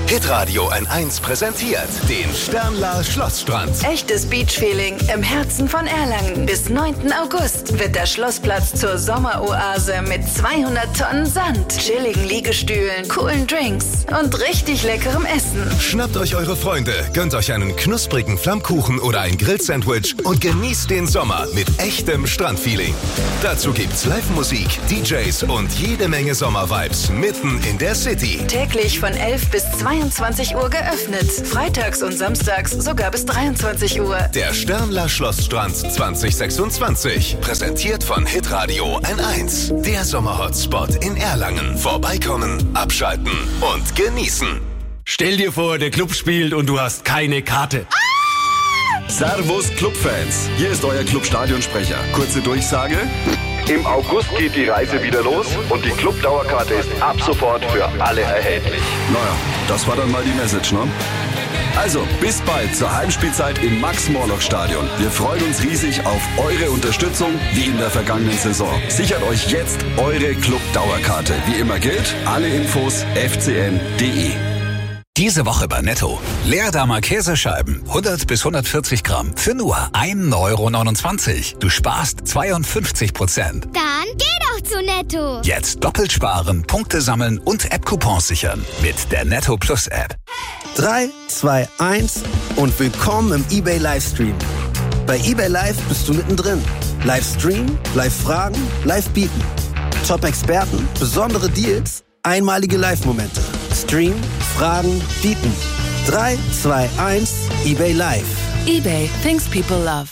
Hitradio N1 präsentiert den Sternler Schlossstrand. Echtes Beachfeeling im Herzen von Erlangen. Bis 9. August wird der Schlossplatz zur Sommeroase mit 200 Tonnen Sand, chilligen Liegestühlen, coolen Drinks und richtig leckerem Essen. Schnappt euch eure Freunde, gönnt euch einen knusprigen Flammkuchen oder ein Grillsandwich und genießt den Sommer mit echtem Strandfeeling. Dazu gibt's Live-Musik, DJs und jede Menge Sommervibes mitten in der City. Täglich von 11 bis 22 Uhr geöffnet. Freitags und samstags sogar bis 23 Uhr. Der Sternler Schlossstrand 2026. Präsentiert von Hitradio N1. Der Sommerhotspot in Erlangen. Vorbeikommen, abschalten und genießen. Stell dir vor, der Club spielt und du hast keine Karte. Servus Clubfans, hier ist euer Clubstadionsprecher. Kurze Durchsage. Im August geht die Reise wieder los und die Clubdauerkarte ist ab sofort für alle erhältlich. Naja, das war dann mal die Message, ne? Also, bis bald zur Heimspielzeit im Max-Morlock-Stadion. Wir freuen uns riesig auf eure Unterstützung, wie in der vergangenen Saison. Sichert euch jetzt eure Clubdauerkarte. Wie immer gilt, alle Infos fcn.de. Diese Woche bei Netto. Leerdammer Käsescheiben, 100 bis 140 Gramm, für nur 1,29 €. Du sparst 52%. Dann geh doch zu Netto. Jetzt doppelt sparen, Punkte sammeln und App-Coupons sichern mit der Netto Plus App. 3, 2, 1 und willkommen im eBay Livestream. Bei eBay Live bist du mittendrin. Livestream, Live-Fragen, Live-Bieten. Top-Experten, besondere Deals, einmalige Live-Momente. Stream, Fragen, Bieten. 3, 2, 1, eBay Live. eBay, things people love.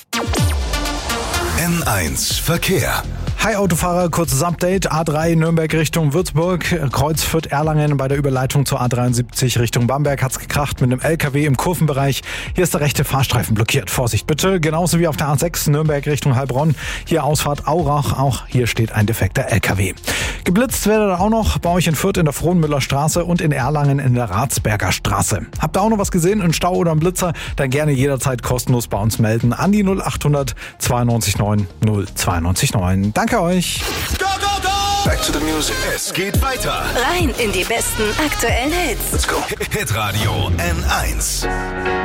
N1 Verkehr. Hi Autofahrer, kurzes Update. A3 Nürnberg Richtung Würzburg, Kreuz Fürth-Erlangen bei der Überleitung zur A73 Richtung Bamberg hat's gekracht mit einem LKW im Kurvenbereich. Hier ist der rechte Fahrstreifen blockiert. Vorsicht bitte. Genauso wie auf der A6 Nürnberg Richtung Heilbronn. Hier Ausfahrt Aurach. Auch hier steht ein defekter LKW. Geblitzt werdet auch noch bei euch in Fürth in der Frohnmüller Straße und in Erlangen in der Ratsberger Straße. Habt ihr auch noch was gesehen, einen Stau oder einen Blitzer? Dann gerne jederzeit kostenlos bei uns melden an die 0800 92 9 092 9. Danke euch. Go, go, go! Back to the music. Es geht weiter. Rein in die besten aktuellen Hits. Let's go. Hitradio N1.